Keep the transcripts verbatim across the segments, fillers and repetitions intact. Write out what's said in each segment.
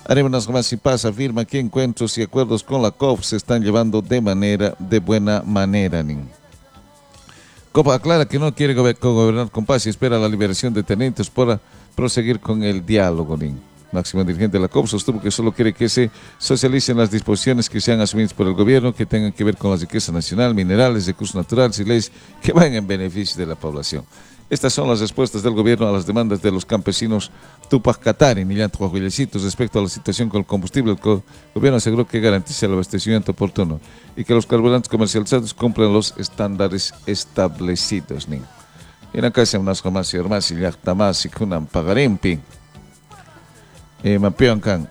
Arenas Más y Paz afirma que encuentros y acuerdos con la C O P se están llevando de manera de buena manera. Nin. C O P aclara que no quiere gobernar con paz y espera la liberación de detenidos para proseguir con el diálogo. Nin. Máximo dirigente de la C O P sostuvo que solo quiere que se socialicen las disposiciones que sean asumidas por el gobierno que tengan que ver con la riqueza nacional, minerales, recursos naturales y leyes que vayan en beneficio de la población. Estas son las respuestas del gobierno a las demandas de los campesinos Tupac Katari y Llanto-Huayllecitos respecto a la situación con el combustible. El gobierno aseguró que garantiza el abastecimiento oportuno y que los carburantes comercializados cumplen los estándares establecidos. Y en acá se unas jamás y armas y yactamas y kunan pagarimpi. Mapioancan.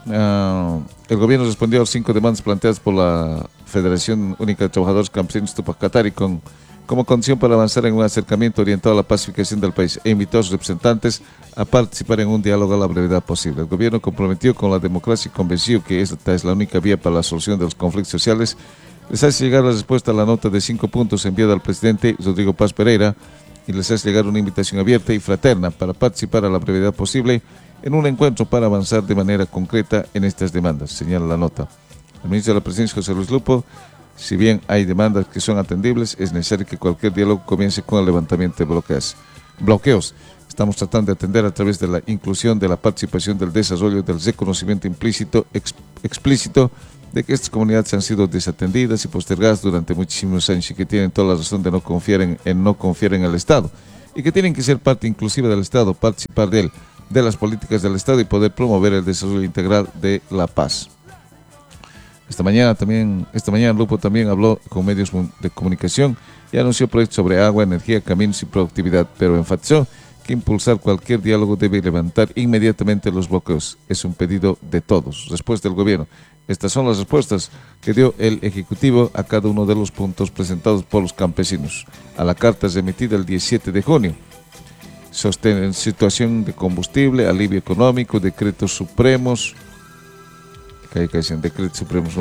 El gobierno respondió a las cinco demandas planteadas por la Federación Única de Trabajadores Campesinos Tupac Katari con como condición para avanzar en un acercamiento orientado a la pacificación del país e invitó a sus representantes a participar en un diálogo a la brevedad posible. El gobierno comprometió con la democracia y convenció que esta es la única vía para la solución de los conflictos sociales. Les hace llegar la respuesta a la nota de cinco puntos enviada al presidente Rodrigo Paz Pereira y les hace llegar una invitación abierta y fraterna para participar a la brevedad posible en un encuentro para avanzar de manera concreta en estas demandas, señala la nota. El ministro de la Presidencia, José Luis Lupo, si bien hay demandas que son atendibles, es necesario que cualquier diálogo comience con el levantamiento de bloqueos. bloqueos. Estamos tratando de atender a través de la inclusión, de la participación, del desarrollo, del reconocimiento implícito, ex, explícito de que estas comunidades han sido desatendidas y postergadas durante muchísimos años y que tienen toda la razón de no confiar en, en no confiar en el Estado y que tienen que ser parte inclusiva del Estado, participar de él, de las políticas del Estado y poder promover el desarrollo integral de la paz. Esta mañana también, esta mañana Lupo también habló con medios de comunicación y anunció proyectos sobre agua, energía, caminos y productividad, pero enfatizó que impulsar cualquier diálogo debe levantar inmediatamente los bloqueos. Es un pedido de todos. Respuesta del gobierno. Estas son las respuestas que dio el Ejecutivo a cada uno de los puntos presentados por los campesinos a la carta remitida el diecisiete de junio. Sostén situación de combustible, alivio económico, decretos supremos. Decretos supremos.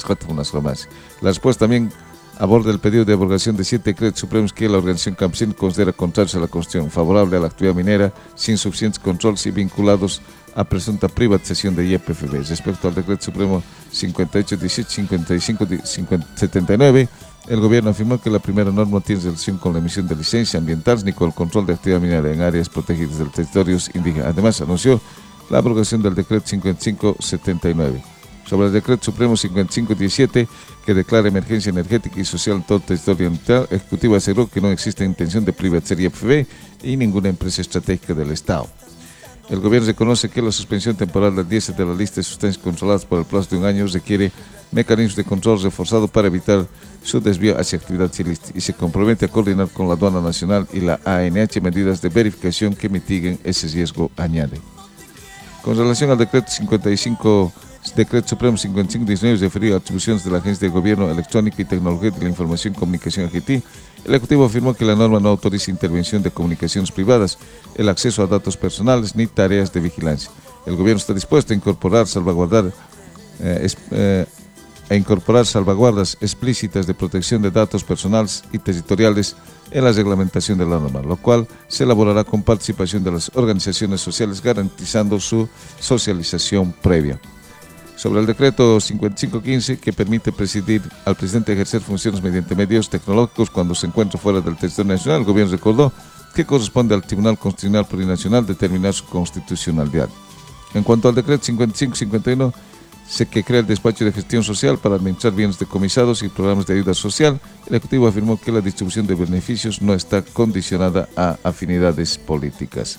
La respuesta también aborda el pedido de abrogación de siete decretos supremos que la organización campesina considera contrarios a la Constitución, favorable a la actividad minera, sin suficientes controles y vinculados a presunta privatización de Y P F B. Respecto al decreto supremo cincuenta y ocho dieciocho cincuenta y cinco setenta y nueve, el gobierno afirmó que la primera norma no tiene relación con la emisión de licencias ambientales ni con el control de actividad minera en áreas protegidas de los territorios indígenas. Además, anunció la abrogación del decreto cincuenta y cinco setenta y nueve. Sobre el decreto supremo cincuenta y cinco diecisiete, que declara emergencia energética y social en todo el territorio nacional, el Ejecutivo aseguró que no existe intención de privatizar Y P F B y ninguna empresa estratégica del Estado. El gobierno reconoce que la suspensión temporal del diésel de la lista de sustancias controladas por el plazo de un año requiere mecanismos de control reforzado para evitar su desvío hacia actividades ilícitas y se compromete a coordinar con la Aduana Nacional y la A N H medidas de verificación que mitiguen ese riesgo, añade. Con relación al decreto cincuenta y cinco Decreto Supremo cincuenta y cinco diecinueve referido a atribuciones de la Agencia de Gobierno Electrónica y Tecnología de la Información y Comunicación A G T, el Ejecutivo afirmó que la norma no autoriza intervención de comunicaciones privadas, el acceso a datos personales ni tareas de vigilancia. El Gobierno está dispuesto a incorporar, salvaguardar, eh, es, eh, a incorporar salvaguardas explícitas de protección de datos personales y territoriales en la reglamentación de la norma, lo cual se elaborará con participación de las organizaciones sociales, garantizando su socialización previa. Sobre el decreto cincuenta y cinco quince, que permite presidir al presidente ejercer funciones mediante medios tecnológicos cuando se encuentra fuera del territorio nacional, el gobierno recordó que corresponde al Tribunal Constitucional Plurinacional determinar su constitucionalidad. En cuanto al decreto cincuenta y cinco cincuenta y uno, se que crea el despacho de gestión social para administrar bienes decomisados y programas de ayuda social, el Ejecutivo afirmó que la distribución de beneficios no está condicionada a afinidades políticas.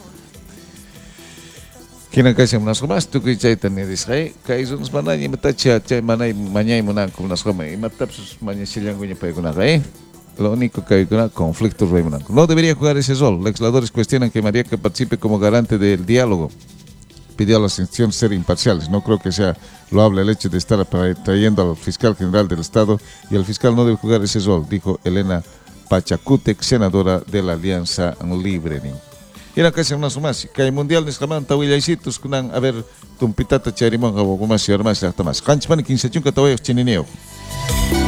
Kina kasi mnas kumas tu kichay tani disay kay zuns manay matacha chay manay mañay muna como nas kumay matapsus mañay silang gunya pay kuna kay lo único que hay kuna conflictos rey muna no debería jugar ese rol. Legisladores cuestionan que María que participe como garante del diálogo. Pidió a las instituciones ser imparciales. No creo que sea loable el hecho de estar trayendo al fiscal general del Estado y el fiscal no debe jugar ese rol, dijo Elena Pachacútec, senadora de la Alianza Libre. Ira kasi na sumasi kay mundial ni skaman tawilaysitos kunang aber tumpitata charimong kawo kumasi armas la tamas kanchman kinsa chung katawayo chinineo.